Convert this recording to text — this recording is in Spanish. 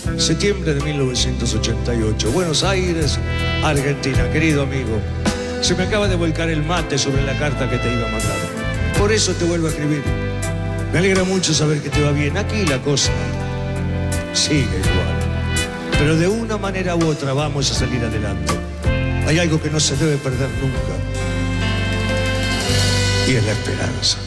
Septiembre de 1988, Buenos Aires, Argentina. Querido amigo, se me acaba de volcar el mate sobre la carta que te iba a mandar. Por eso te vuelvo a escribir. Me alegra mucho saber que te va bien. Aquí la cosa sigue igual. Pero de una manera u otra vamos a salir adelante. Hay algo que no se debe perder nunca. Y es la esperanza.